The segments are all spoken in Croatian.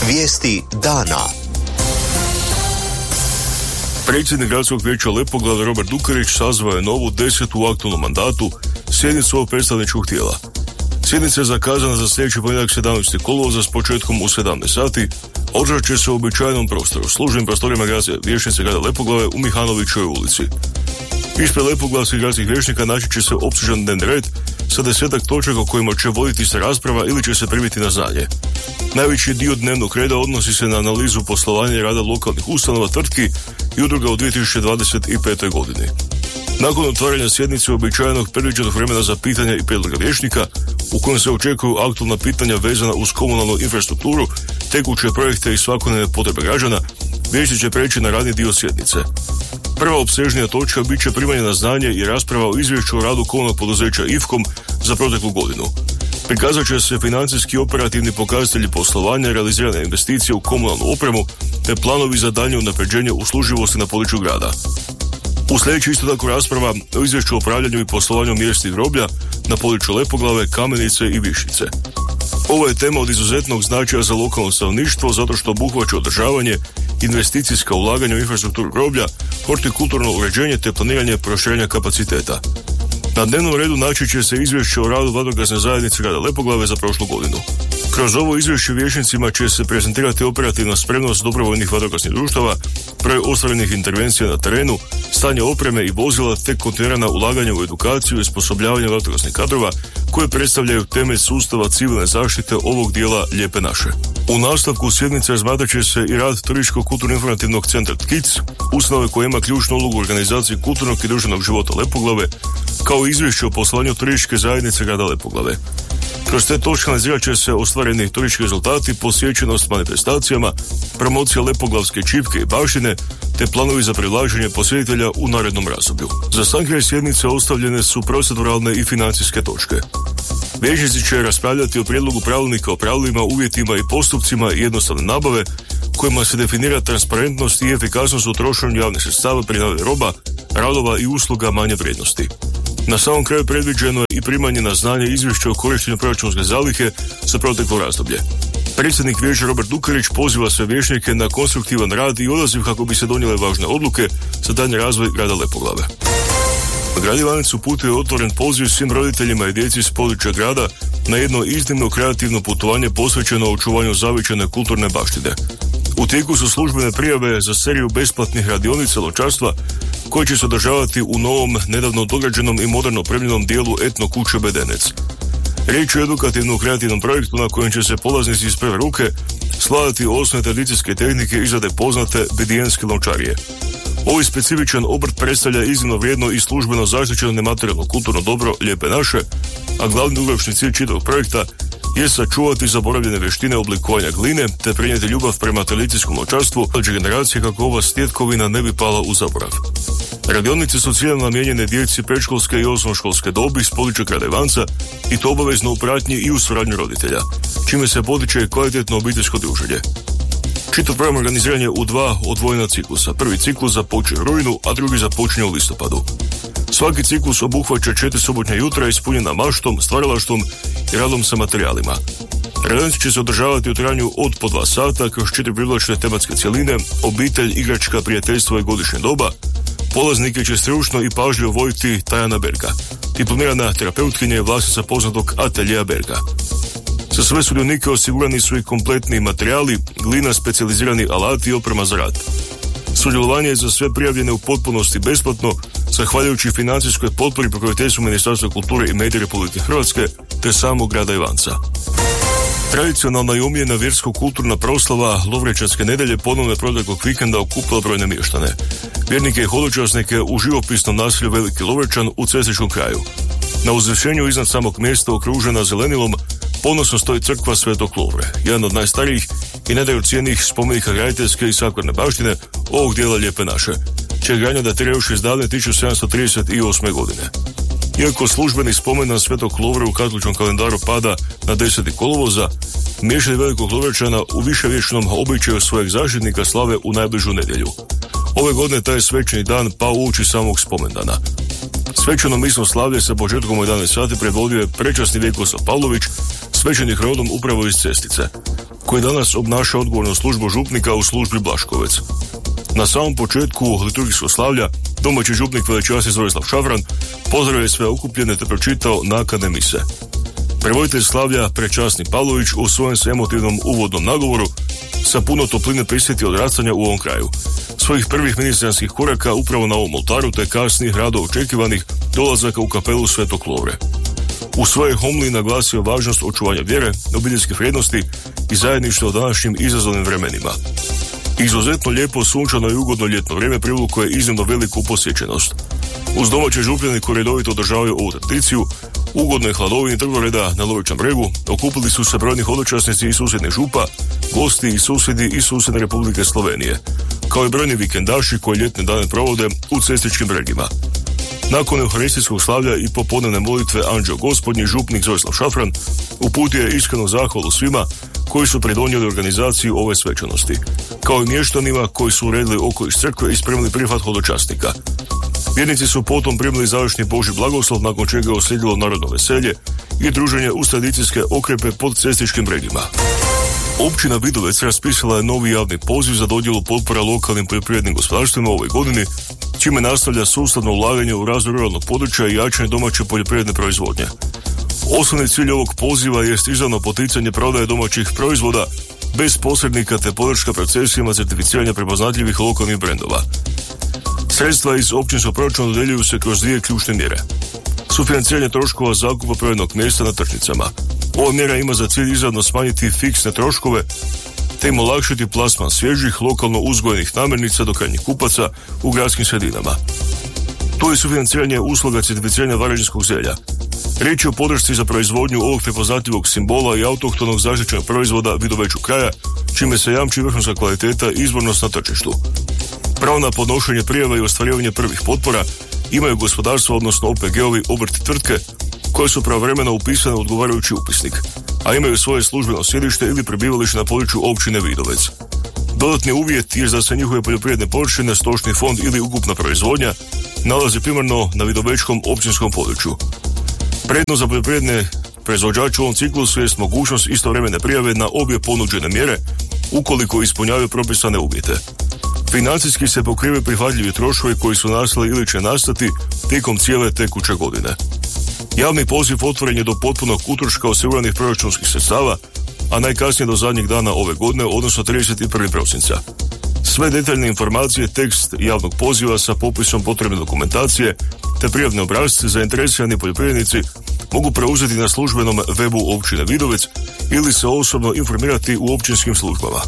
Vijesti dana. Predsjednik Gradskog vijeća Lepoglave Robert Dukerić sazvao je novu 10. aktualnom mandatu sjednicu ovog predstavničkog tijela. Sjednica je zakazana za sljedeći ponedjeljak 17. kolovoza s početkom u 17 sati. Održat će se u uobičajenom prostoru, službenim prostorima gradske vijećnice grada Lepoglave u Mihanovićevoj ulici. Ispred lepoglavskih gradskih vijećnika naći će se opsežan dnevni red sa 10 točaka o kojima će voditi se rasprava ili će se primiti na znanje. Najveći dio dnevnog reda odnosi se na analizu poslovanja i rada lokalnih ustanova, tvrtki i udruga u 2025. godini. Nakon otvaranja sjednice uobičajenog predviđenog vremena za pitanja i prijedloga vijećnika, u kojem se očekuju aktualna pitanja vezana uz komunalnu infrastrukturu, tekuće projekte i svakodnevne potrebe građana, vijećnici će preći na radni dio sjednice. Prva opsežnija točka bit će primanje na znanje i rasprava o izvješću o radu komunalnog poduzeća IFCOM za proteklu godinu. Prikazat će se financijski i operativni pokazatelji poslovanja i realizirane investicije u komunalnu opremu te planovi za daljnje unapređenje usluživosti na području grada. Uslijedit isto tako rasprava o izvješću o upravljanju i poslovanju mjesnih groblja na području Lepoglave, Kamenice i Višnjice. Ovo je tema od izuzetnog značaja za lokalno stanovništvo zato što obuhvaća održavanje, investicijska ulaganja u infrastrukturu groblja, hortikulturno uređenje te planiranje proširenja kapaciteta. Na dnevnom redu naći će se izvješće o radu vatrogasne zajednice grada Lepoglave za prošlu godinu. Kroz ovo izvješće vijećnicima će se prezentirati operativna spremnost dobrovoljnih vatrogasnih društava, broj ostvarenih intervencija na terenu, stanje opreme i vozila te kontinuirana ulaganja u edukaciju i osposobljavanje vatrogasnih kadrova koje predstavljaju temelj sustava civilne zaštite ovog dijela Lijepe naše. U nastavku sjednice razmatrat će se i rad Turističko-kulturno-informativnog centra TKIC, ustanove koja ima ključnu ulogu u organizaciji kulturnog i društvenog života Lepoglave, kao i izvješće o poslovanju turističke zajednice grada Lepoglave. Kroz te točke analizirat će se ostvareni turistički rezultati, posjećenost manifestacijama, promocija lepoglavske čipke i baštine, te planovi za privlačenje posjetitelja u narednom razdoblju. Za sam kraj sjednice ostavljene su proceduralne i financijske točke. Vijećnici će raspravljati o prijedlogu pravilnika o pravilima, uvjetima i postupcima jednostavne nabave, kojima se definira transparentnost i efikasnost u trošenju javnih sredstava pri nabavi roba, radova i usluga manje vrijednosti. Na samom kraju predviđeno je i primanje na znanje izvješća o korištenju proračunske zalihe za proteklo razdoblje. Predsjednik vijeća Robert Dukerić poziva sve vijećnike na konstruktivan rad i odaziv kako bi se donijele važne odluke za daljnji razvoj grada Lepoglave. Grad Ivanec uputio je otvoren poziv svim roditeljima i djeci s područja grada na jedno iznimno kreativno putovanje posvećeno očuvanju zavičajne kulturne baštine. U tijeku su službene prijave za seriju besplatnih radionica lončarstva koje će se održavati u novom, nedavno dograđenom i moderno opremljenom dijelu etno kuće Bedenec. Riječ je o edukativnom kreativnom projektu na kojem će se polaznici iz prve ruke svladati osnovne tradicijske tehnike izrade poznate bedijenske lončarije. Ovaj specifičan obrt predstavlja iznimno vrijedno i službeno zaštićeno nematerijalno kulturno dobro Lijepe naše, a glavni dugoročni cilj čitavog projekta je sačuvati zaboravljene vještine oblikovanja gline te prenijeti ljubav prema tradicijskom lončarstvu mlađe generacije kako ova stjetkovina ne bi pala u zaborav. Radionice su ciljano namijenjene djeci predškolske i osnovnoškolske dobi s područja grada Ivanca i to obavezno u pratnji i u suradnji roditelja, čime se potiče kvalitetno obiteljsko druženje. Čitav program organiziran je u 2 odvojena ciklusa. Prvi ciklus započinje u rujnu, a drugi započinje u listopadu. Svaki ciklus obuhvaća 4 subotnja jutra ispunjena maštom, stvaralaštvom i radom sa materijalima. Radionice će se održavati u trajanju od po 2 sata kroz 4 privlačne tematske cjeline, obitelj, igračka, prijateljstvo i godišnje doba. Polaznike će stručno i pažljivo voditi Tajana Berga, diplomirana terapeutkinja i vlasnica poznatog ateljea Berga. Za sve sudionike osigurani su i kompletni materijali, glina, specijalizirani alati i oprema za rad. Sudjelovanje je za sve prijavljene u potpunosti besplatno, zahvaljujući financijskoj potpori pokroviteljstvu Ministarstva kulture i medija Republike Hrvatske te samog grada Ivanca. Tradicionalna i omiljena vjersko-kulturna proslava Lovričanske nedjelje ponovno je proteklog vikenda okupila brojne mještane. Vjernike i hodočasnike u živopisnom naselju Veliki Lovričan u Cestičkom kraju. Na uzvišenju iznad samog mjesta okružena zelenilom ponosno stoji crkva Svetog Lovre, jedan od najstarijih i najdragocjenijih spomenika graditeljske i sakvarne baštine ovog dijela Lijepe naše, čija gradnja datira još iz davne 1738. godine. Iako službeni spomen na Svetog Lovre u katoličkom kalendaru pada na 10. kolovoza, mještani Velikog Lovričana u viševječnom običaju svojeg zaštitnika slave u najbližu nedjelju. Ove godine taj svečani dan pao uoči samog spomendana. Svečano misno slavlje sa početkom u 11 sati predvodio je prečasni Vjekoslav Pavlović, svećenik rodom upravo iz Cestice. koji danas obnaša odgovornu službu župnika u službi Blaškovec. Na samom početku liturgijskog slavlja domaći župnik velečasni Zorislav Šafran pozdravio je sve okupljene te pročitao nakane mise. Prevoditelj slavlja prečasni Pavlović u svojem se emotivnom uvodnom nagovoru sa puno topline prisjetio odrastanja u ovom kraju, svojih prvih ministranskih koraka upravo na ovom oltaru te kasnih rado očekivanih dolazaka u kapelu Svetog Lovre. U svojoj homiliji naglasio važnost očuvanja vjere, obiteljskih vrijednosti i zajedništva u današnjim izazovnim vremenima. Izuzetno lijepo, sunčano i ugodno ljetno vrijeme privuklo je iznimno veliku posjećenost. Uz domaće župljane koji redovito održavaju ovu tradiciju, ugodnoj hladovini drvoreda na Lovičnom bregu okupili su se brojni hodočasnici iz susjednih župa, gosti i susjedi iz susjedne Republike Slovenije, kao i brojni vikendaši koji ljetne dane provode u Cestičkim bregima. Nakon euharistijskog slavlja i popodnevne molitve Anđeo Gospodnji, župnik Zorislav Šafran uputio je iskrenu zahvalu svima koji su pridonijeli organizaciji ove svečanosti, kao i mještanima koji su uredili okoliš crkve i spremili prihvat hodočasnika. Vjernici su potom primili završni Božji blagoslov, nakon čega je uslijedilo narodno veselje i druženje uz tradicijske okrepe pod Cestičkim bregima. Općina Vidovec raspisala je novi javni poziv za dodjelu potpora lokalnim poljoprivrednim gospodarstvima u ovoj godini, čime nastavlja sustavno ulaganje u razvoj ruralnog područja i jačanje domaće poljoprivredne proizvodnje. Osnovni cilj ovog poziva jest izravno poticanje prodaje domaćih proizvoda bez posrednika te podrška procesima certificiranja prepoznatljivih lokalnih brendova. Sredstva iz općinskog proračuna dodjeljuju se kroz dvije ključne mjere. Sufinanciranje troškova zakupa prodajnog mjesta na tržnicama. Ova mjera ima za cilj izravno smanjiti fiksne troškove te im olakšati plasman svježih, lokalno uzgojenih namirnica do krajnjih kupaca u gradskim sredinama. To je sufinanciranje usluga certificiranja varaždinskog zelja. Riječ je o podršci za proizvodnju ovog prepoznatljivog simbola i autohtonog zaštićenog proizvoda Vidovečkog kraja, čime se jamči vrhunska kvaliteta i izvornost na tržištu. Pravo na podnošenje prijava i ostvarivanje prvih potpora imaju gospodarstva, odnosno OPG-ovi, obrti, tvrtke koje su pravovremeno upisane u odgovarajući upisnik, a imaju svoje službeno sjedište ili prebivalište na području općine Vidovec. Dodatni uvjet je da se njihove poljoprivredne površine, stočni fond ili ukupna proizvodnja nalazi primarno na vidovečkom općinskom području. Prednost za poljoprivredne proizvođače u ovom ciklusu jest mogućnost istovremene prijave na obje ponuđene mjere ukoliko ispunjavaju propisane uvjete. Financijski se pokrivaju prihvatljivi troškovi koji su nastali ili će nastati tijekom cijele tekuće godine. Javni poziv otvoren je do potpunog utroška osiguranih proračunskih sredstava, a najkasnije do zadnjeg dana ove godine, odnosno 31. prosinca. Sve detaljne informacije, tekst javnog poziva sa popisom potrebne dokumentacije te prijavne obrasce zainteresirani poljoprivrednici mogu preuzeti na službenom webu općine Vidovec ili se osobno informirati u općinskim službama.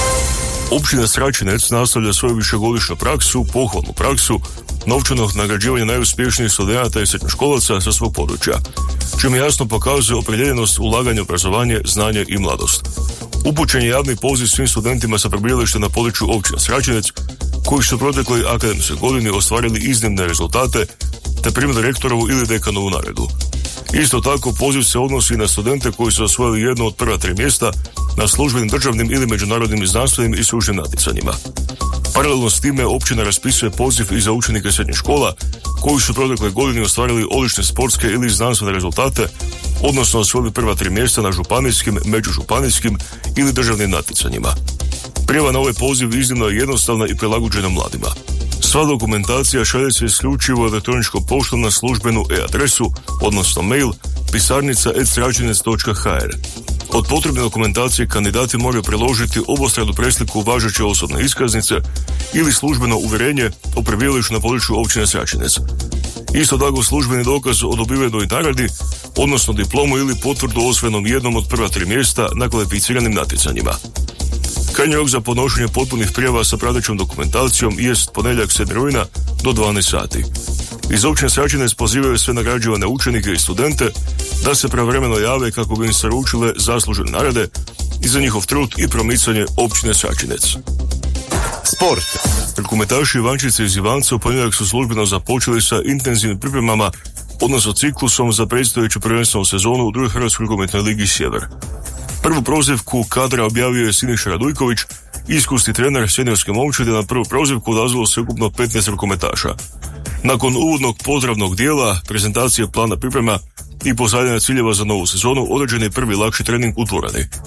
Općina Sračinec nastavlja svoju višegodišnju praksu, pohvalnu praksu, novčanog nagrađivanja najuspješnijih studenata i srednjoškolaca sa svog područja, čime jasno pokazuje opredjeljenost ulaganja u obrazovanje, znanje i mladost. Upućen je javni poziv svim studentima sa prebivalištem na području općine Sračinec, koji su protekloj akademskoj godini ostvarili iznimne rezultate te primili rektorovu ili dekanovu nagradu. Isto tako, poziv se odnosi na studente koji su osvojili jedno od prva 3 mjesta na službenim državnim ili međunarodnim znanstvenim i stručnim natjecanjima. Paralelno s time općina raspisuje poziv i za učenike srednjih škola koji su protekle godine ostvarili odlične sportske ili znanstvene rezultate, odnosno osvojili prva 3 mjesta na županijskim, međužupanijskim ili državnim natjecanjima. Prijava na ovaj poziv iznimno je jednostavna i prilagođena mladima. Sva dokumentacija šalje se isključivo elektroničkom poštom na službenu e-adresu, odnosno mail pisarnica@sračinec.hr. Od potrebne dokumentacije kandidati moraju priložiti obostranu presliku važeće osobne iskaznice ili službeno uvjerenje o prebivalištu na području općine Sračinec. Isto tako službeni dokaz o dobivenoj nagradi, odnosno diplomu ili potvrdu o osvojenom jednom od prva 3 mjesta na kvalificiranim natjecanjima. Krajnji rok za podnošenje potpunih prijava sa pratećom dokumentacijom jest ponedjeljak 7. rujna do 12 sati. Iz općine Sračinec pozivaju sve nagrađivane učenike i studente da se pravovremeno jave kako bi im se uručile zaslužene nagrade i za njihov trud i promicanje općine Sračinec. Sport. Rukometaši Ivančice iz Ivanca u ponedjeljak su službeno započeli sa intenzivnim pripremama, odnosno ciklusom za predstojeću prvenstvenu sezonu u drugoj Hrvatskoj rukometnoj ligi Sjever. Prvu prozivku kadra objavio je Siniša Radujković, iskusni trener seniorske momčadi. Na prvu prozivku odazvalo se ukupno 15 rukometaša. Nakon uvodnog pozdravnog dijela, prezentacije plana priprema i postavljanja ciljeva za novu sezonu, određen je prvi lakši trening u dvorani.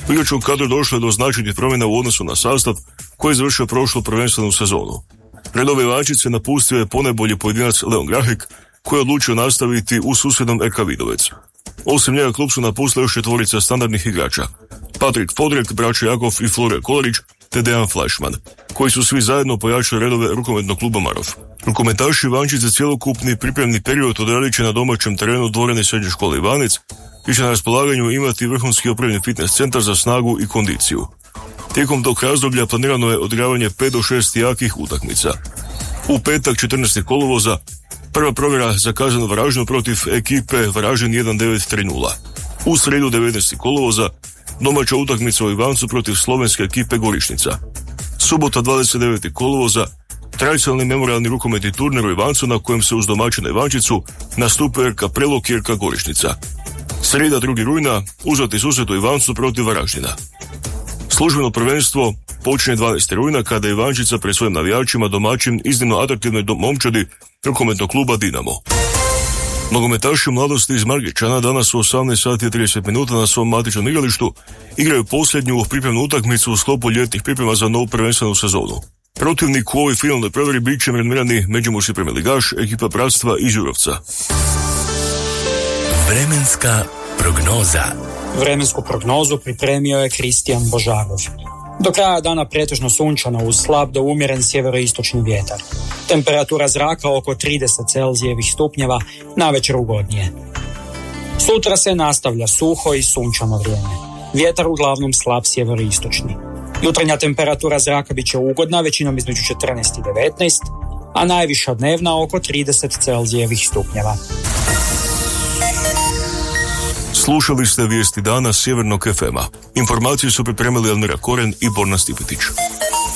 U igračkom kadru došlo je do značajnih promjena u odnosu na sastav koji je završio prošlu prvenstvenu sezonu. Redove Ivančice napustio je ponajbolji pojedinac Leon Grahek, koji je odlučio nastaviti u susjednom RK Vidovec. Osim njega klub su napustili još 4 standardnih igrača: Patrik Podrek, braća Jakov i Flore Kolarić te Dejan Fleischmann, koji su svi zajedno pojačali redove rukometnog kluba Marov. Rukometaši Ivančice cjelokupni pripremni period odradit će na domaćem terenu dvorane srednje škole Ivanec i će na raspolaganju imati vrhunski opremljen fitness centar za snagu i kondiciju. Tijekom tog razdoblja planirano je odigravanje 5 do 6 jakih utakmica. U petak 14. kolovoza prva provjera zakazana u Varaždinu protiv ekipe Varaždin 1930. U srijedu 19. kolovoza domaća utakmica u Ivancu protiv slovenske ekipe Gorišnica. Subota 29. kolovoza tradicionalni memorialni rukometni turnir u Ivancu na kojem se uz domaćina Ivančicu nastupuje RK Prelog i RK Gorišnica. Srijeda 2. rujna uzvratni susret u Ivancu protiv Varaždina. Službeno prvenstvo počinje 12. rujna kada je Ivančica pred svojim navijačima domaćin iznimno atraktivnoj momčadi rukometnog kluba Dinamo. Nogometaši mladosti iz Margičana danas u 18:30 na svom matičnom igralištu igraju posljednju pripremnu utakmicu u sklopu ljetnih priprema za novu prvenstvenu sezonu. Protivnik u ovoj finalnoj provjeri bit će renomirani međimurski premijerligaš ekipa Bratstva iz Đurovca. Vremenska prognoza. Vremensku prognozu pripremio je Kristijan Božarov. Do kraja dana pretežno sunčano uz slab do umjeren sjeveroistočni vjetar. Temperatura zraka oko 30 Celzijevih stupnjeva, navečer ugodnije. Sutra se nastavlja suho i sunčano vrijeme. Vjetar uglavnom slab sjeveroistočni. Jutarnja temperatura zraka bit će ugodna, većinom između 14 i 19, a najviša dnevna oko 30 Celzijevih stupnjeva. Slušali ste vijesti dana Sjevernog FM-a. Informacije su pripremili Elmira Koren i Borna Stipetić.